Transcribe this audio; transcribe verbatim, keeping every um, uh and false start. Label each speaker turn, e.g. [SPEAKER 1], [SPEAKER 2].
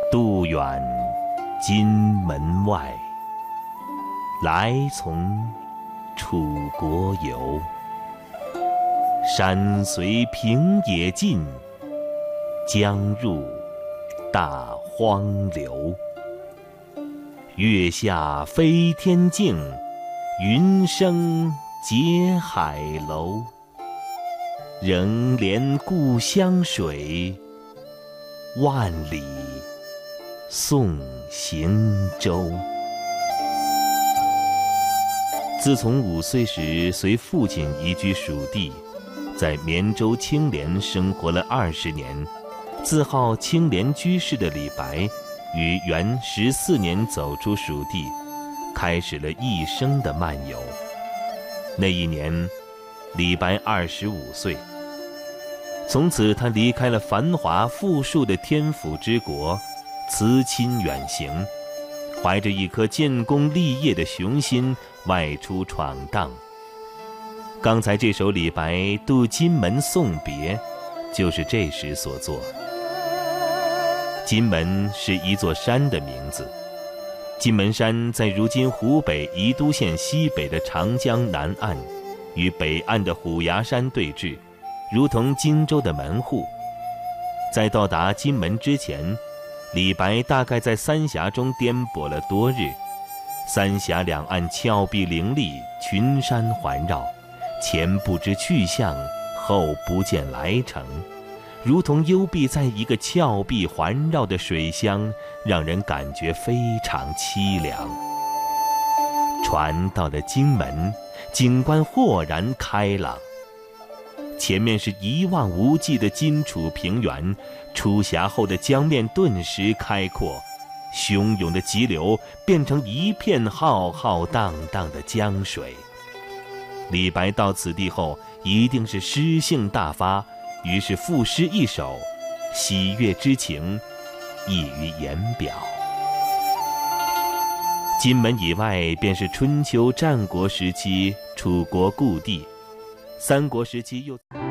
[SPEAKER 1] 渡远金门外，来从楚国游。山随平野尽，江入大荒流。月下飞天镜，云生结海楼。仍怜故乡水，万里送行舟。自从五岁时随父亲移居蜀地，在绵州青莲生活了二十年，自号青莲居士的李白，于元十四年走出蜀地，开始了一生的漫游。那一年，李白二十五岁。从此，他离开了繁华富庶的天府之国，辞亲远行，怀着一颗建功立业的雄心，外出闯荡。刚才这首李白《渡金门送别》，就是这时所作。金门是一座山的名字，金门山在如今湖北宜都县西北的长江南岸，与北岸的虎牙山对峙，如同荆州的门户。在到达金门之前，李白大概在三峡中颠簸了多日。三峡两岸峭壁林立，群山环绕，前不知去向，后不见来程，如同幽闭在一个峭壁环绕的水乡，让人感觉非常凄凉。船到了金门，景观豁然开朗。前面是一望无际的荆楚平原，出峡后的江面顿时开阔，汹涌的急流变成一片浩浩荡荡的江水。李白到此地后，一定是诗兴大发，于是赋诗一首，喜悦之情溢于言表。金门以外便是春秋战国时期楚国故地，三国时期又